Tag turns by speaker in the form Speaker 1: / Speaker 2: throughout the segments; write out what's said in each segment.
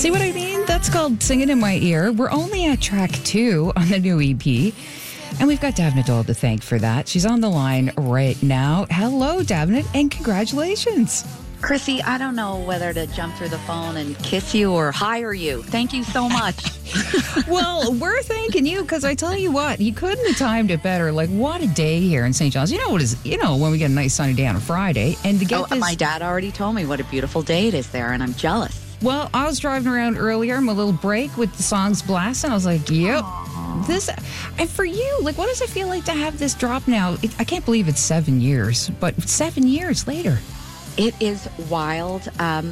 Speaker 1: See what I mean? That's called Singing in My Ear. We're only at track 2 on the new EP. And we've got Davina Dole to thank for that. She's on the line right now. Hello, Davina, and congratulations.
Speaker 2: Chrissy, I don't know whether to jump through the phone and kiss you or hire you. Thank you so much.
Speaker 1: Well, we're thanking you because I tell you what, you couldn't have timed it better. Like, what a day here in St. John's. You know what is? You know when we get a nice sunny day on a Friday, and to get this.
Speaker 2: My dad already told me what a beautiful day it is there, and I'm jealous.
Speaker 1: Well, I was driving around earlier, my little break with the songs blasting. I was like, yep. This, and for you, like, what does it feel like to have this drop now? I can't believe it's 7 years, but 7 years later.
Speaker 2: It is wild.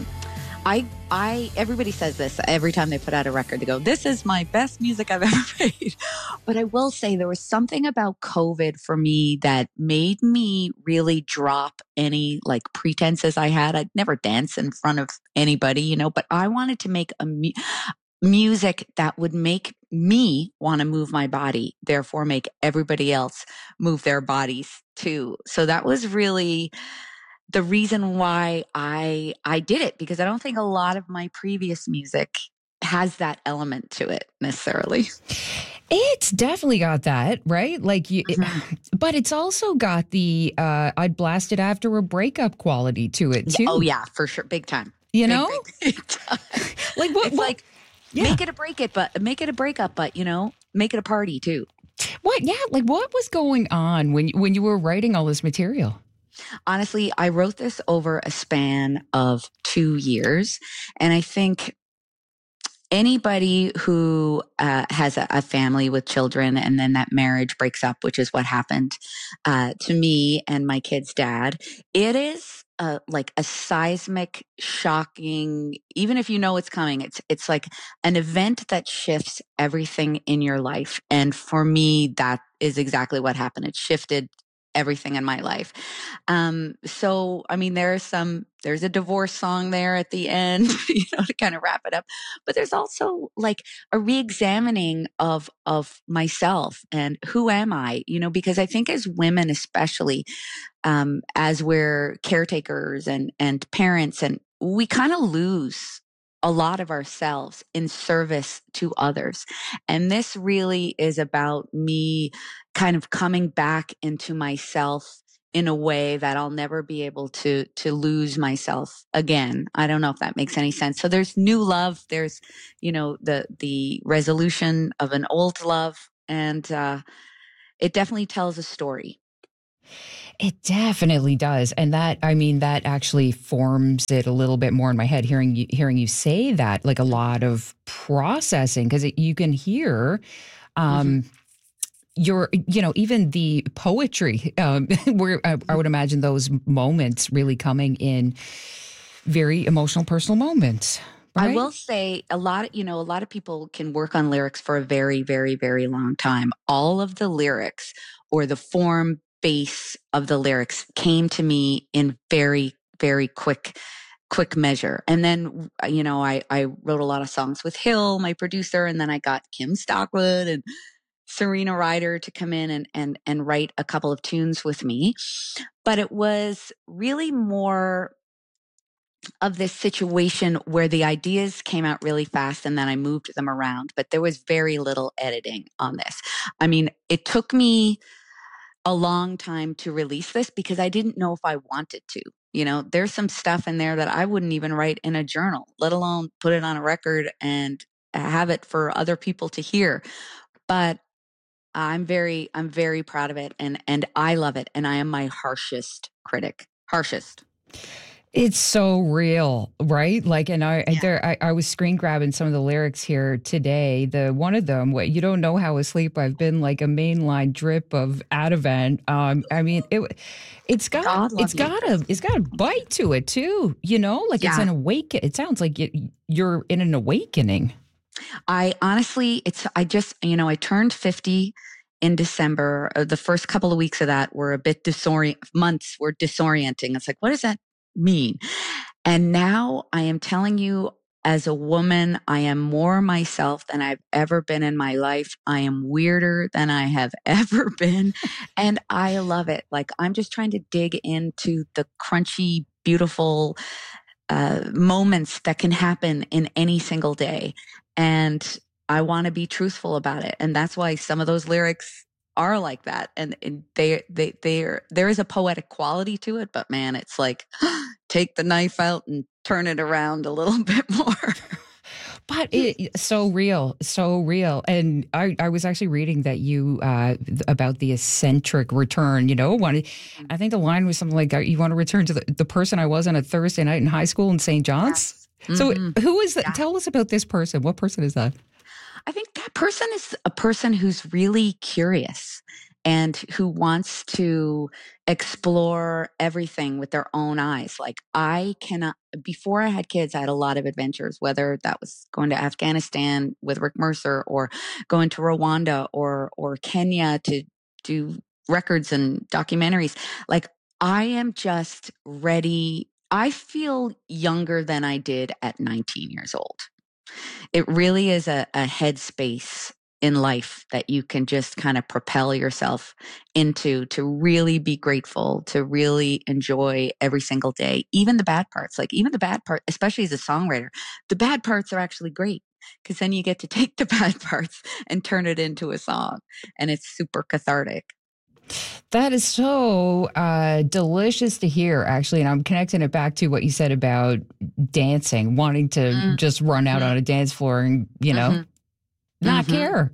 Speaker 2: Everybody says this every time they put out a record. They go, "This is my best music I've ever made." But I will say there was something about COVID for me that made me really drop any like pretenses I had. I'd never dance in front of anybody, you know, but I wanted to make music that would make me want to move my body, therefore make everybody else move their bodies too. So that was really the reason why I did it, because I don't think a lot of my previous music has that element to it necessarily.
Speaker 1: It's definitely got that, right? Like you, but it's also got the I'd blast it after a breakup quality to it too.
Speaker 2: Oh yeah, for sure, big time.
Speaker 1: You know,
Speaker 2: big time.
Speaker 1: Like what?
Speaker 2: It's like make it a breakup, but you know, make it a party too.
Speaker 1: What? Yeah, like what was going on when you were writing all this material?
Speaker 2: Honestly, I wrote this over a span of 2 years. And I think anybody who has a family with children and then that marriage breaks up, which is what happened to me and my kid's dad, it is like a seismic, shocking, even if you know it's coming, it's like an event that shifts everything in your life. And for me, that is exactly what happened. It shifted everything in my life. So, I mean, there's a divorce song there at the end, you know, to kind of wrap it up. But there's also like a re-examining of myself and who am I, you know, because I think as women, especially, as we're caretakers and parents, and we kind of lose a lot of ourselves in service to others. And this really is about me kind of coming back into myself in a way that I'll never be able to lose myself again. I don't know if that makes any sense. So there's new love. There's, you know, the resolution of an old love. And it definitely tells a story.
Speaker 1: It definitely does. And that actually forms it a little bit more in my head, hearing you say that, like a lot of processing, because you can hear your, you know, even the poetry, where I would imagine those moments really coming in very emotional, personal moments. Right?
Speaker 2: I will say a lot of people can work on lyrics for a very, very, very long time. All of the lyrics or the form base of the lyrics came to me in very, very quick measure. And then, you know, I wrote a lot of songs with Hill, my producer, and then I got Kim Stockwood and Serena Ryder to come in and write a couple of tunes with me. But it was really more of this situation where the ideas came out really fast and then I moved them around, but there was very little editing on this. I mean, it took me a long time to release this because I didn't know if I wanted to. You know, there's some stuff in there that I wouldn't even write in a journal, let alone put it on a record and have it for other people to hear. But I'm very proud of it and I love it. And I am my harshest critic. Harshest.
Speaker 1: It's so real, right? Like, and I was screen grabbing some of the lyrics here today. One of them, you don't know how asleep I've been, like a mainline drip of Ativan. I mean, it's got a bite to it too. You know, like it's an it sounds like you're in an awakening.
Speaker 2: I honestly, I turned 50 in December. The first couple of weeks of that were a bit months were disorienting. It's like, what does that mean? And now I am telling you, as a woman, I am more myself than I've ever been in my life. I am weirder than I have ever been. And I love it. Like, I'm just trying to dig into the crunchy, beautiful moments that can happen in any single day. And I want to be truthful about it. And that's why some of those lyrics are like that. And there is a poetic quality to it, but man, it's like, take the knife out and turn it around a little bit more.
Speaker 1: But it's so real, so real. And I was actually reading that you about the eccentric return. I think the line was something like, "You want to return to the person I was on a Thursday night in high school in St. John's." Yes. So who is that? Yeah. Tell us about this person. What person is that?
Speaker 2: I think that person is a person who's really curious and who wants to explore everything with their own eyes. Like before I had kids, I had a lot of adventures, whether that was going to Afghanistan with Rick Mercer or going to Rwanda or Kenya to do records and documentaries. Like, I am just ready. I feel younger than I did at 19 years old. It really is a headspace in life that you can just kind of propel yourself into, to really be grateful, to really enjoy every single day, even the bad parts. Like, even the bad part, especially as a songwriter, the bad parts are actually great, because then you get to take the bad parts and turn it into a song, and it's super cathartic.
Speaker 1: That is so delicious to hear, actually. And I'm connecting it back to what you said about dancing, wanting to just run out on a dance floor and, not care.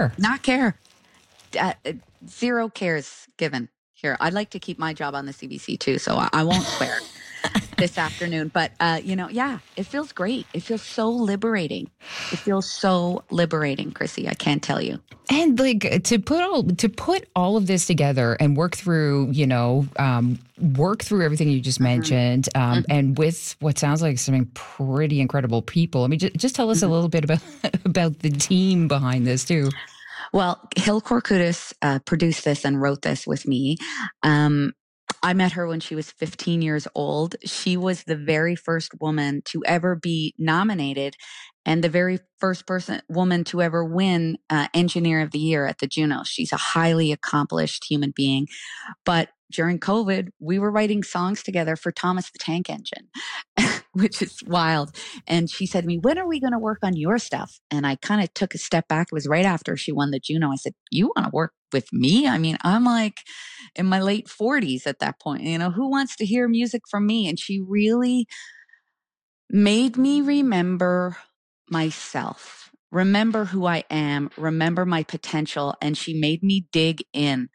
Speaker 2: Zero cares given here. I'd like to keep my job on the CBC too, so I won't swear this afternoon. But, it feels great. It feels so liberating. Chrissy. I can't tell you.
Speaker 1: And like to put all of this together and work through everything you just mentioned, and with what sounds like some pretty incredible people. I mean, just tell us a little bit about the team behind this too.
Speaker 2: Well, Hill Korkoutis produced this and wrote this with me. I met her when she was 15 years old. She was the very first woman to ever be nominated and the very first woman to ever win Engineer of the Year at the Junos. She's a highly accomplished human being. But during COVID, we were writing songs together for Thomas the Tank Engine, which is wild. And she said to me, when are we going to work on your stuff? And I kind of took a step back. It was right after she won the Juno. I said, you want to work with me? I mean, I'm like in my late 40s at that point. Who wants to hear music from me? And she really made me remember myself, remember who I am, remember my potential. And she made me dig in.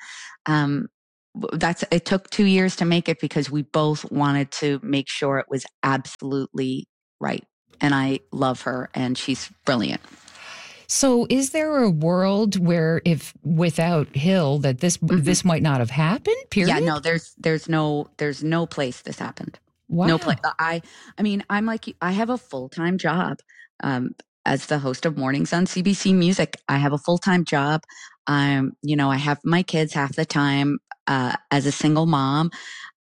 Speaker 2: It took 2 years to make it because we both wanted to make sure it was absolutely right. And I love her and she's brilliant.
Speaker 1: So is there a world where if without Hill that this might not have happened? Period?
Speaker 2: Yeah, no, there's no place this happened.
Speaker 1: Wow.
Speaker 2: No place. I mean, I'm like, I have a full-time job as the host of Mornings on CBC Music. I have a full-time job. I have my kids half the time as a single mom.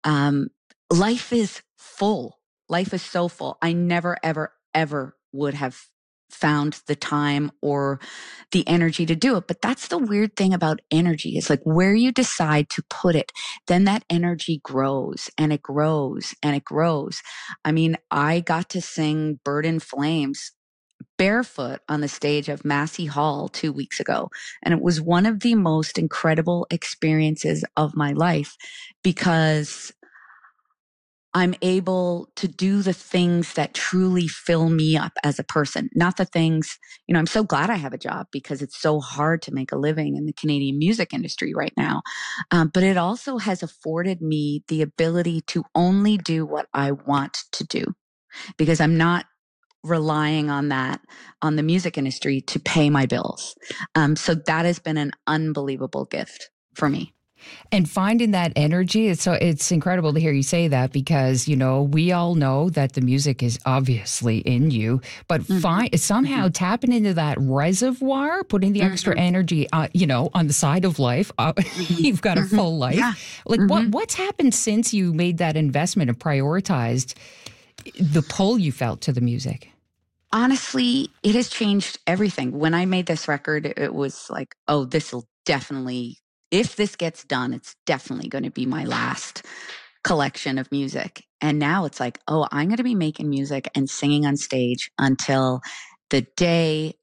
Speaker 2: Life is full. Life is so full. I never, ever, ever would have found the time or the energy to do it. But that's the weird thing about energy. It's like where you decide to put it, then that energy grows and it grows and it grows. I mean, I got to sing Bird in Flames barefoot on the stage of Massey Hall 2 weeks ago. And it was one of the most incredible experiences of my life because I'm able to do the things that truly fill me up as a person, not the things, I'm so glad I have a job because it's so hard to make a living in the Canadian music industry right now. But it also has afforded me the ability to only do what I want to do because I'm not relying on the music industry to pay my bills. So that has been an unbelievable gift for me.
Speaker 1: And finding that energy, it's incredible to hear you say that because, we all know that the music is obviously in you, but somehow tapping into that reservoir, putting the extra energy, on the side of life, you've got a full life. Yeah. Like what's happened since you made that investment and prioritized the pull you felt to the music?
Speaker 2: Honestly, it has changed everything. When I made this record, it was like, oh, this will definitely, if this gets done, it's definitely going to be my last collection of music. And now it's like, oh, I'm going to be making music and singing on stage until the day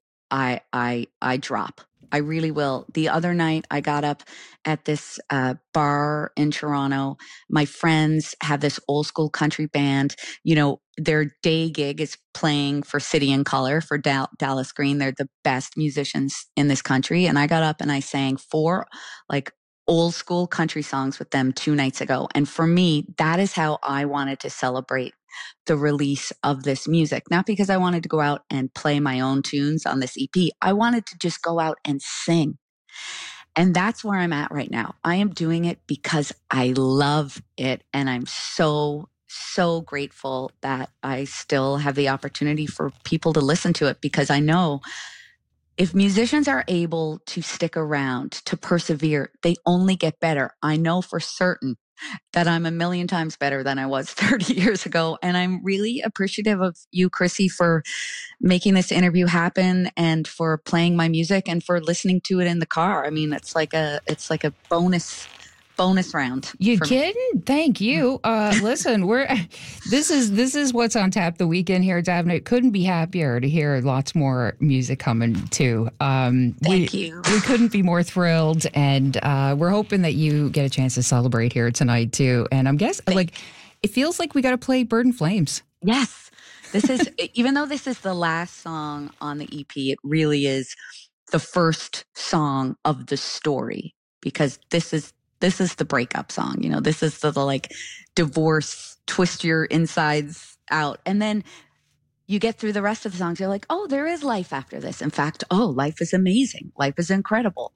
Speaker 2: I drop. I really will. The other night, I got up at this bar in Toronto. My friends have this old school country band. You know, their day gig is playing for City and Color for Dallas Green. They're the best musicians in this country. And I got up and I sang 4 like old school country songs with them 2 nights ago. And for me, that is how I wanted to celebrate the release of this music. Not because I wanted to go out and play my own tunes on this EP. I wanted to just go out and sing. And that's where I'm at right now. I am doing it because I love it. And I'm so grateful that I still have the opportunity for people to listen to it, because I know if musicians are able to stick around, to persevere, they only get better. I know for certain that I'm a million times better than I was 30 years ago. And I'm really appreciative of you, Chrissy, for making this interview happen and for playing my music and for listening to it in the car. I mean, it's like a bonus round.
Speaker 1: You kidding? Thank you. Listen, this is what's on tap the weekend here at Davnet. Couldn't be happier to hear lots more music coming too.
Speaker 2: Thank you.
Speaker 1: We couldn't be more thrilled, and we're hoping that you get a chance to celebrate here tonight too. And I'm guessing, it feels like we got to play "Bird in Flames."
Speaker 2: Yes, this is even though this is the last song on the EP, it really is the first song of the story, because this is the breakup song. You know, this is the like divorce, twist your insides out. And then you get through the rest of the songs. You're like, oh, there is life after this. In fact, oh, life is amazing. Life is incredible.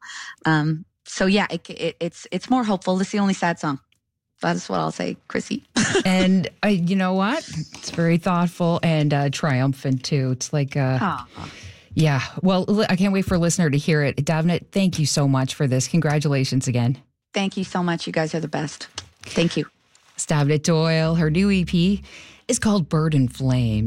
Speaker 2: So yeah, it's more hopeful. This is the only sad song. That's what I'll say, Chrissy.
Speaker 1: And you know what? It's very thoughtful and triumphant too. It's like, yeah. Well, I can't wait for a listener to hear it. Davnet, thank you so much for this. Congratulations again.
Speaker 2: Thank you so much. You guys are the best. Thank you.
Speaker 1: Davnet Doyle, her new EP is called Bird in Flames.